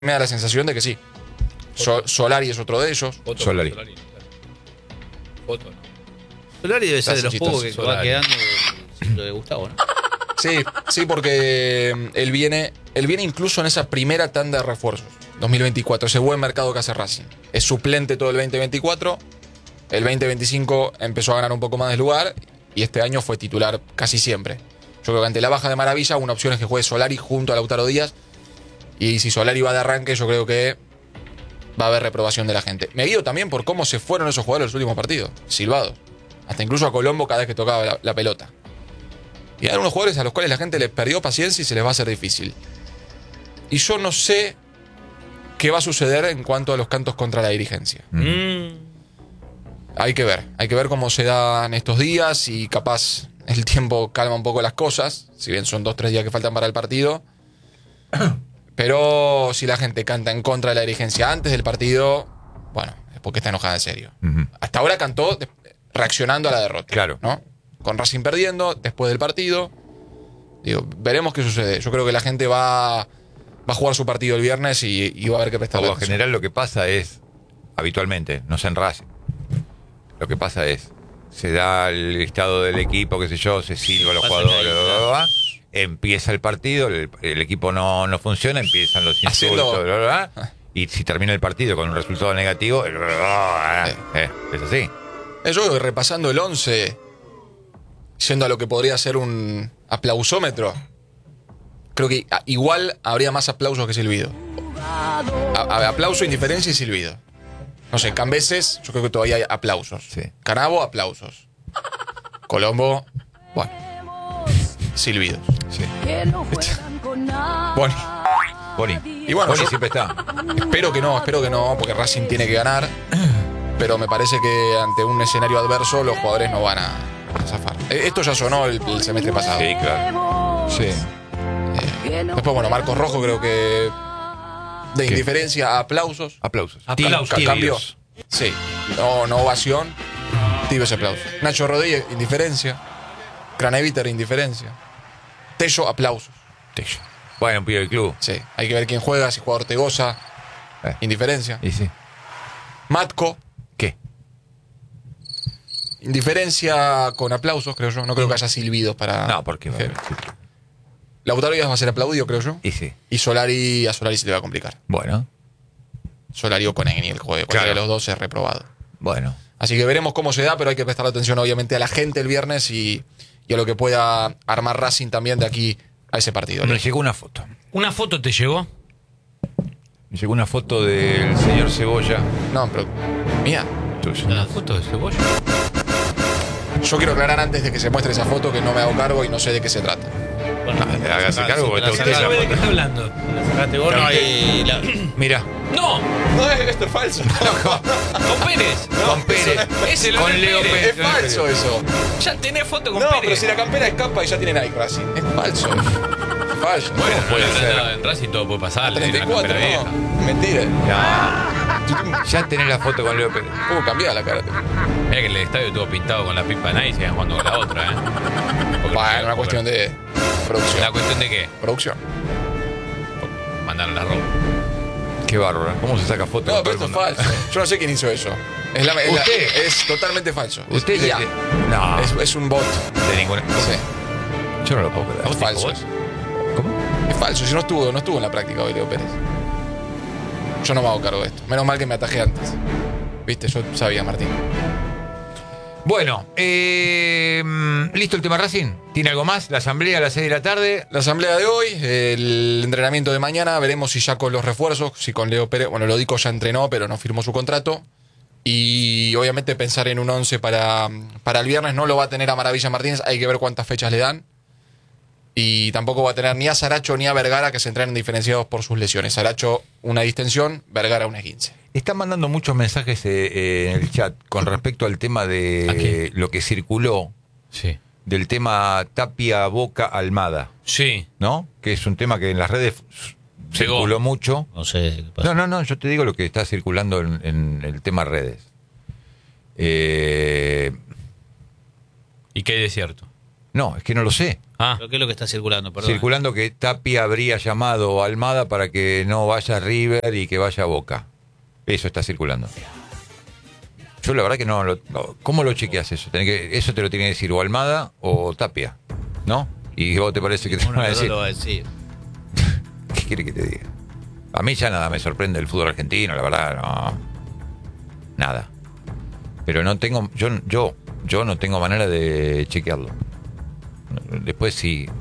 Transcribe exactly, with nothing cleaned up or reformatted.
me da la sensación de que sí. So, Solari es otro de ellos. Foto, Solari. Solari, claro. Foto. Solari debe ser de los Chistoso, pocos que Solari. va quedando el de Gustavo, ¿no? Sí, sí, porque él viene, él viene incluso en esa primera tanda de refuerzos. dos mil veinticuatro, ese buen mercado que hace Racing. Es suplente todo el veinte veinticuatro. El veinte veinticinco empezó a ganar un poco más de lugar. Y este año fue titular casi siempre. Yo creo que ante la baja de Maravilla, una opción es que juegue Solari junto a Lautaro Díaz. Y si Solari va de arranque, yo creo que va a haber reprobación de la gente. Me guío también por cómo se fueron esos jugadores en los últimos partidos. Silbados. Hasta incluso a Colombo cada vez que tocaba la, la pelota. Y hay algunos jugadores a los cuales la gente les perdió paciencia y se les va a hacer difícil. Y yo no sé qué va a suceder en cuanto a los cantos contra la dirigencia. Mm. Hay que ver. Hay que ver cómo se dan estos días y capaz el tiempo calma un poco las cosas. Si bien son dos, tres días que faltan para el partido. Pero si la gente canta en contra de la dirigencia antes del partido, bueno, es porque está enojada en serio. Uh-huh. Hasta ahora cantó de- reaccionando a la derrota. Claro. ¿No? Con Racing perdiendo, después del partido. Digo, veremos qué sucede. Yo creo que la gente va, va a jugar su partido el viernes y, y va a haber que prestar Por lo atención. general lo que pasa es, habitualmente, no sé en Racing, lo que pasa es, se da el estado del equipo, qué sé yo, se silba a los Pasa jugadores, ahí, bla, bla, bla, bla, empieza el partido, el, el equipo no, no funciona, empiezan los Haciendo- insultos, bla, bla, bla, y si termina el partido con un resultado negativo, bla, bla, bla, Eh. eh, es así. Eh, Yo creo que repasando el once, yendo a lo que podría ser un aplausómetro, creo que a- igual habría más aplausos que silbido. A- a- aplauso, indiferencia y silbido. No sé, Cambeses, yo creo que todavía hay aplausos. Sí. Canavo, aplausos. Colombo, bueno, silbidos. Sí. Boni. Boni. Y bueno, Boni yo- siempre está. Espero que no, espero que no, porque Racing tiene que ganar. Pero me parece que ante un escenario adverso los jugadores no van a, a zafar. Eh, Esto ya sonó el, el semestre pasado. Sí, claro. Sí. Después, bueno, Marcos Rojo creo que de ¿Qué? indiferencia a aplausos. Aplausos. Aplausos. Ca- Tibios. cambió. Sí. No, no ovación. Tibios aplausos. Nacho Rodríguez, indiferencia. Craneviter, indiferencia. Tello, aplausos. Tello. Bueno, un pibe del club. Sí. Hay que ver quién juega, si juega Ortegoza. Eh. Indiferencia. Y sí. Matco, ¿Qué? indiferencia con aplausos, creo yo. No creo que haya silbidos para. No, porque va a haber- Lautaro Díaz va a ser aplaudido, creo yo. Y sí. Y Solari, a Solari se le va a complicar. Bueno, Solari o Conegni, el juego. Cualquiera Claro. de los dos es reprobado. bueno. Así que veremos cómo se da, pero hay que prestar atención, obviamente, a la gente el viernes y, y a lo que pueda armar Racing también de aquí a ese partido. Me llegó una foto. ¿Una foto te llegó? Me llegó una foto del señor Cebolla. No, pero. Mía. Tuyo. ¿Una foto de cebolla? Yo quiero aclarar antes de que se muestre esa foto que no me hago cargo y no sé de qué se trata. Bueno, Ah, hágase cargo, porque la usted ¿Usted la sabe de foto. qué está hablando? la sacaste vos, no hay... la- Mira, ¡No! No, esto es falso. ¡Con Pérez! con Pérez. Ese lo con de Leo Pérez. Pérez. Es falso eso. Ya tenés foto con No, Pérez. pero si la campera escapa y ya tiene Nike Racing. Es falso. Es falso. Bueno, puede no, ser? no, en Racing todo puede pasar. le treinta y tiene la cuatro, campera no. vieja. Mentira. Ya, ya tenés la foto con Leo Pérez. ¿Cómo cambiaba la cara? Mira que el estadio estuvo pintado con la pipa Nike y siguen jugando con la otra, ¿eh? Porque- Bueno, una cuestión de producción. ¿La cuestión de qué? Producción. Mandaron la ropa. Qué bárbaro. ¿Cómo se saca foto? No, con pero todo esto el es mundo? falso. Yo no sé quién hizo eso. Es, la, es, la- ¿Usted? es totalmente falso. Usted es, le- I A. No, es, es un bot. de ninguna. Sí. Yo no lo puedo creer. Es falso. vos? eso. ¿Cómo? Es falso. Si no estuvo, no estuvo en la práctica hoy Leo Pérez. Yo no me hago cargo de esto. Menos mal que me atajé antes. Viste, yo sabía, Martín. Bueno, eh, ¿listo el tema Racing? ¿Tiene algo más? La asamblea a las seis de la tarde. La asamblea de hoy, el entrenamiento de mañana, veremos si ya con los refuerzos, si con Leo Pérez, bueno, Lodico ya entrenó, pero no firmó su contrato. Y obviamente pensar en un once para, para el viernes no lo va a tener a Maravilla Martínez, hay que ver cuántas fechas le dan. Y tampoco va a tener ni a Saracho ni a Vergara, que se entrenan diferenciados por sus lesiones. Saracho una distensión, Vergara una esguince. Están mandando muchos mensajes eh, eh, en el chat con respecto al tema ¿A de qué? lo que circuló, Sí. del tema Tapia, Boca, Almada, Sí. ¿no? Que es un tema que en las redes Llegó. circuló mucho. No sé qué pasa. No, no, no, yo te digo lo que está circulando en, en el tema redes. Eh, ¿Y qué hay de cierto? No, es que no lo sé. Ah, ¿Pero qué es lo que está circulando? Perdón. Circulando que Tapia habría llamado a Almada para que no vaya a River y que vaya a Boca. Eso está circulando. Yo la verdad que no... Lo, no, ¿cómo lo chequeas eso? Tenés que, eso te lo tiene que decir o Almada o Tapia, ¿no? Y vos te parece que te Uno van a de los dos decir... lo va a decir. ¿Qué quiere que te diga? A mí ya nada me sorprende el fútbol argentino, la verdad, no. Nada. Pero no tengo... Yo, yo, yo no tengo manera de chequearlo. Después si